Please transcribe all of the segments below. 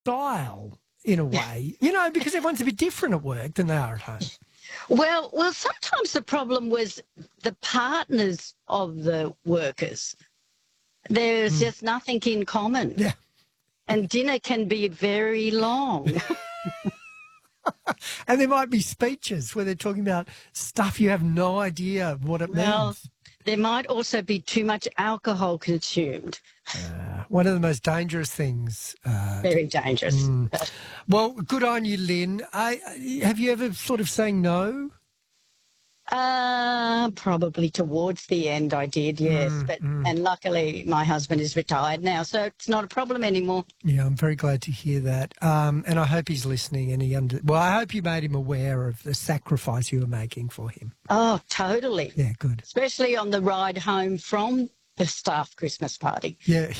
style in a way, because everyone's a bit different at work than they are at home. Well, sometimes the problem was the partners of the workers. There's just nothing in common. Yeah. And dinner can be very long. And there might be speeches where they're talking about stuff you have no idea what it means. There might also be too much alcohol consumed. One of the most dangerous things. Very dangerous. Well, good on you, Lynn. Have you ever sort of saying no? Probably towards the end I did, yes. And luckily my husband is retired now, so it's not a problem anymore. Yeah, I'm very glad to hear that. And I hope he's listening and I hope you made him aware of the sacrifice you were making for him. Oh, totally. Yeah, good. Especially on the ride home from the staff Christmas party. Yeah.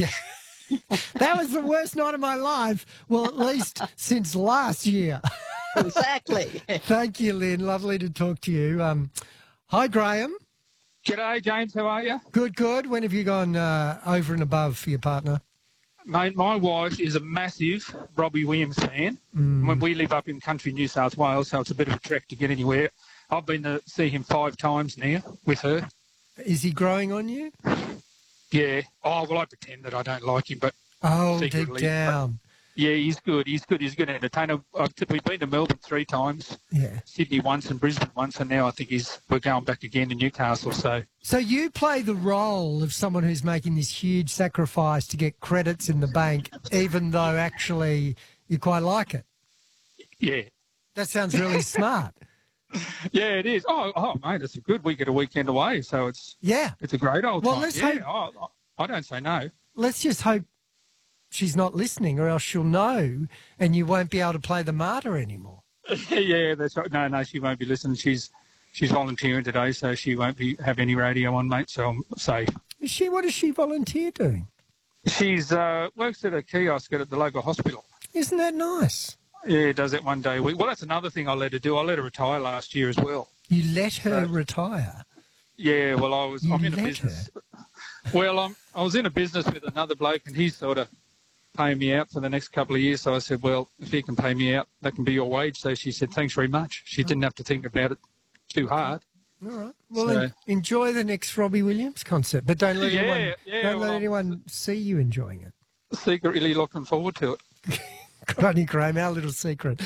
That was the worst night of my life. Well, at least since last year. Exactly. Thank you, Lynn. Lovely to talk to you. Hi, Graham. G'day, James. How are you? Good. When have you gone over and above for your partner? Mate, my wife is a massive Robbie Williams fan. When we live up in country New South Wales, so it's a bit of a trek to get anywhere. I've been to see him 5 times now with her. Is he growing on you? Yeah. Oh, well, I pretend that I don't like him, but secretly, deep down. Yeah, he's good. He's good. He's a good entertainer. We've been to Melbourne 3 times. Yeah. Sydney once and Brisbane once, and now I think we're going back again to Newcastle. So you play the role of someone who's making this huge sacrifice to get credits in the bank, even though actually you quite like it. Yeah. That sounds really smart. Yeah, it is. Oh, mate, it's a good weekend away, so it's a great old time. Let's hope, I don't say no. Let's just hope she's not listening, or else she'll know, and you won't be able to play the martyr anymore. Yeah, that's right. No, she won't be listening. She's volunteering today, so she won't have any radio on, mate. So I'm safe. What does she volunteer doing? She's works at a kiosk at the local hospital. Isn't that nice? Yeah, does it one day a week. Well, that's another thing I let her do. I let her retire last year as well. You let her retire? Yeah, well, I'm in a business. Well, I was in a business with another bloke, and he's sort of paying me out for the next couple of years. So I said, well, if he can pay me out, that can be your wage. So she said, thanks very much. She didn't have to think about it too hard. All right. Well, enjoy the next Robbie Williams concert, but don't let anyone see you enjoying it. Secretly looking forward to it. Good on you, Graham, our little secret.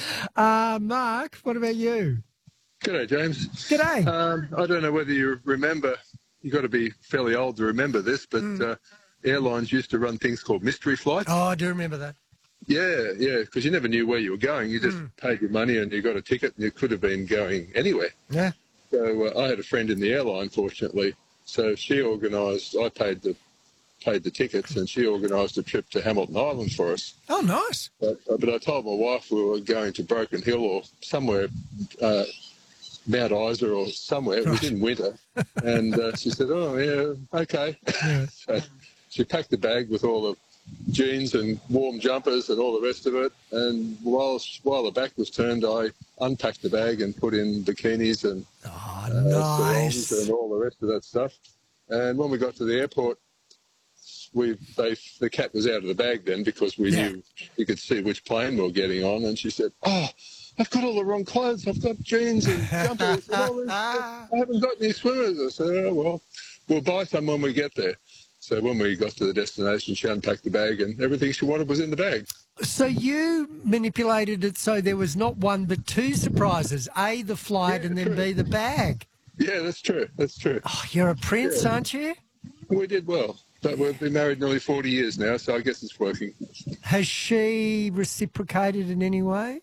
Mark, what about you? G'day, James. G'day. I don't know whether you remember, you've got to be fairly old to remember this, but airlines used to run things called mystery flights. Oh, I do remember that. Yeah, because you never knew where you were going. You just paid your money and you got a ticket, and you could have been going anywhere. Yeah. So I had a friend in the airline, fortunately. So she organised, I paid the tickets, and she organised a trip to Hamilton Island for us. Oh, nice. But I told my wife we were going to Broken Hill or somewhere, Mount Isa or somewhere. It was in winter. And she said, oh, yeah, okay. Yeah. So she packed the bag with all the jeans and warm jumpers and all the rest of it. And while the back was turned, I unpacked the bag and put in bikinis and nice. And all the rest of that stuff. And when we got to the airport, the cat was out of the bag then, because we knew you could see which plane we were getting on. And she said, oh, I've got all the wrong clothes. I've got jeans and jumpers and all this. I haven't got any swimmers. I said, oh, well, we'll buy some when we get there. So when we got to the destination, she unpacked the bag and everything she wanted was in the bag. So you manipulated it so there was not one but 2 surprises, A, the flight, and then B, the bag. Yeah, that's true. That's true. Oh, you're a prince, aren't you? We did well. But we've been married nearly 40 years now, so I guess it's working. Has she reciprocated in any way?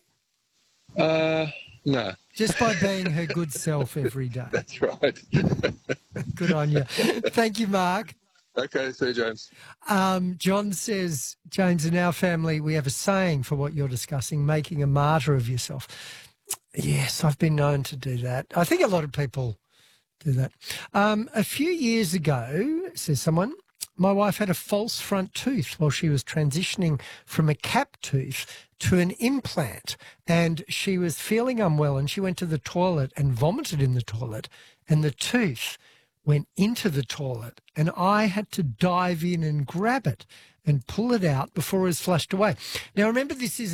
No. Just by being her good self every day. That's right. Good on you. Thank you, Mark. Okay, see you, James. John says, James, in our family, we have a saying for what you're discussing, making a martyr of yourself. Yes, I've been known to do that. I think a lot of people do that. A few years ago, says someone, my wife had a false front tooth while she was transitioning from a cap tooth to an implant, and she was feeling unwell, and she went to the toilet and vomited in the toilet, and the tooth went into the toilet, and I had to dive in and grab it and pull it out before it's flushed away. Now, remember, this is